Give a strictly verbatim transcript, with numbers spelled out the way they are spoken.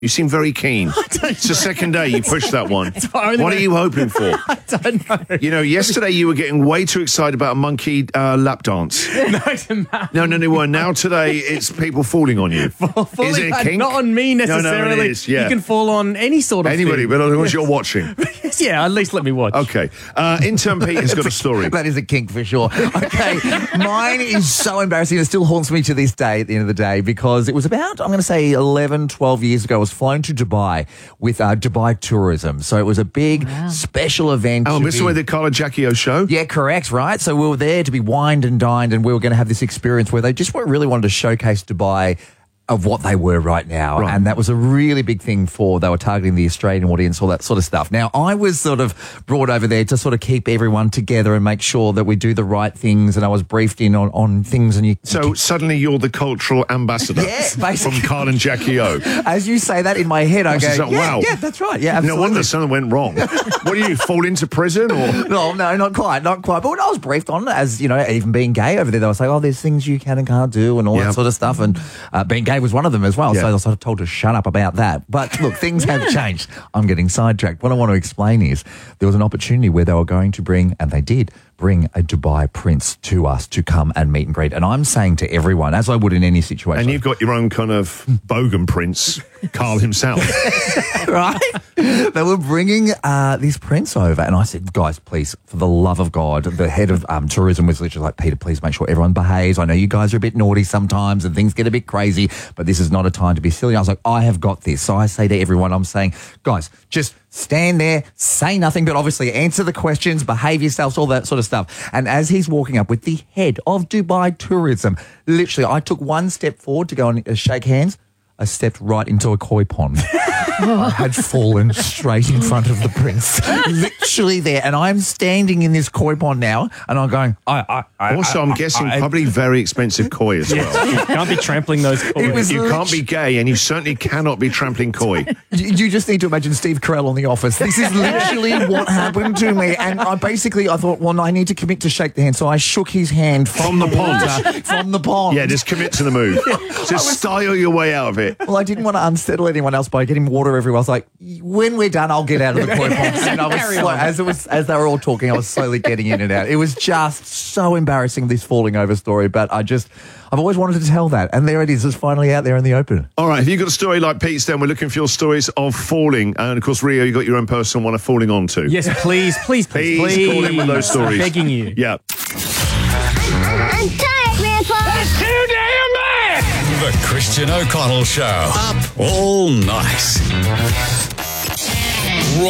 You seem very keen. It's the second day you pushed that one. What way. are you hoping for? I don't know. You know, yesterday you were getting way too excited about a monkey uh, lap dance. No, it's a man. No, no, they weren't. Now today it's people falling on you. Falling, Is it a kink? Not on me necessarily. No, no, it is, yeah. You can fall on any sort of Anybody, thing. but as long as you're watching. Yeah, at least let me watch. Okay. Uh, Intern Pete has got a story. That is a kink for sure. Okay, mine is so embarrassing. It still haunts me to this day at the end of the day because it was about, I'm going to say eleven, twelve years ago. I was flown to Dubai with uh, Dubai Tourism. So it was a big Wow. special event. Oh, to this is be- where the Carl and Jackie O show? Yeah, correct, right? So we were there to be wined and dined and we were going to have this experience where they just really wanted to showcase Dubai of what they were right now. Right. And that was a really big thing for, they were targeting the Australian audience, all that sort of stuff. Now, I was sort of brought over there to sort of keep everyone together and make sure that we do the right things. And I was briefed in on, on things and you... So suddenly you're the cultural ambassador Yeah, basically. from Carl and Jackie O. As you say that in my head, I What's go, this like? yeah, Wow. yeah, that's right. Yeah, No absolutely. wonder something went wrong. What do you, fall into prison or... No, no, not quite, not quite. But when I was briefed on, as you know, even being gay over there, they were saying, "Oh, there's things you can and can't do," and all Yeah. that sort of stuff. And uh, being gay was one of them as well. Yeah. So I was sort of told to shut up about that. But look, things have changed. I'm getting sidetracked. What I want to explain is there was an opportunity where they were going to bring, and they did bring a Dubai prince to us to come and meet and greet. And I'm saying to everyone, as I would in any situation, And you've got your own kind of bogan prince, Carl himself. right? They were bringing uh, this prince over, and I said, guys, please, for the love of God, the head of um, tourism was literally like, Peter, please make sure everyone behaves. I know you guys are a bit naughty sometimes and things get a bit crazy, but this is not a time to be silly. I was like, I have got this. So I say to everyone, I'm saying, guys, just stand there, say nothing, but obviously answer the questions, behave yourselves, all that sort of stuff. And as he's walking up with the head of Dubai Tourism, literally, I took one step forward to go and uh, shake hands. I stepped right into a koi pond. I had fallen straight in front of the prince, literally there. And I'm standing in this koi pond now, and I'm going, I, I, I Also, I'm guessing I- probably very expensive koi as well. You can't be trampling those. It was You can't be gay and you certainly cannot be trampling koi. You you just need to imagine Steve Carell on The Office. This is literally what happened to me. And I basically, I thought, well, I need to commit to shake the hand. So I shook his hand From the pond. water, from the pond. Yeah, just commit to the move. Just style your way out of it. Well, I didn't want to unsettle anyone else by getting water everywhere. I was like, when we're done, I'll get out of the koi pond. And I was Carry slow, on. as it was as they were all talking, I was slowly getting in and out. It was just so embarrassing, this falling over story. But I just, I've always wanted to tell that, and there it is. It's finally out there in the open. All right, if you've got a story like Pete's, then we're looking for your stories of falling. And of course, Rio, you've got your own personal one of falling onto. Yes, please, please, please, Please, please. call in with those stories. I'm begging you. Yeah. I'm tired, Grandpa. Too damn bad! The Christian O'Connell Show. Up all night.